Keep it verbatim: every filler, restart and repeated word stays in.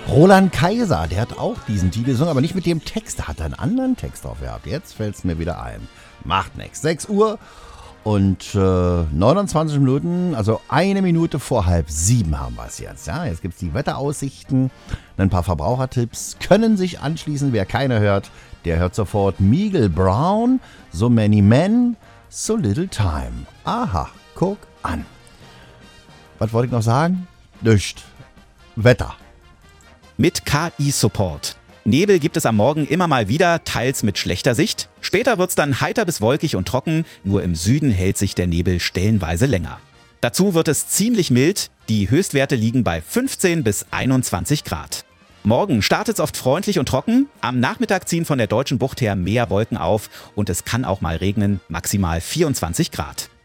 Roland Kaiser, der hat auch diesen Titel gesungen, aber nicht mit dem Text. Da hat er einen anderen Text drauf gehabt. Jetzt fällt es mir wieder ein. Macht nichts. sechs Uhr und äh, neunundzwanzig Minuten, also eine Minute vor halb sieben haben wir es jetzt. Ja, jetzt gibt es die Wetteraussichten, ein paar Verbrauchertipps. Können sich anschließen, wer keine hört, der hört sofort Meagle Brown, So Many Men, So Little Time. Aha, guck an. Was wollte ich noch sagen? Nicht. Wetter. Mit K I-Support. Nebel gibt es am Morgen immer mal wieder, teils mit schlechter Sicht. Später wird's dann heiter bis wolkig und trocken, nur im Süden hält sich der Nebel stellenweise länger. Dazu wird es ziemlich mild, die Höchstwerte liegen bei fünfzehn bis einundzwanzig Grad. Morgen startet's oft freundlich und trocken, am Nachmittag ziehen von der Deutschen Bucht her mehr Wolken auf und es kann auch mal regnen, maximal vierundzwanzig Grad.